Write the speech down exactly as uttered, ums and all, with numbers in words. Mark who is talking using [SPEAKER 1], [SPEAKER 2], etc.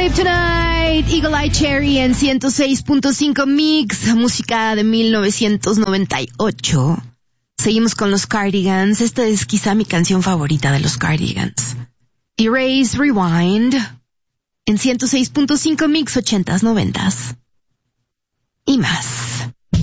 [SPEAKER 1] Alive Tonight, Eagle Eye Cherry en ciento seis punto cinco Mix, música de mil novecientos noventa y ocho. Seguimos con los Cardigans. Esta es quizá mi canción favorita de los Cardigans. Erase, Rewind en ciento seis punto cinco Mix, ochentas, noventas y más.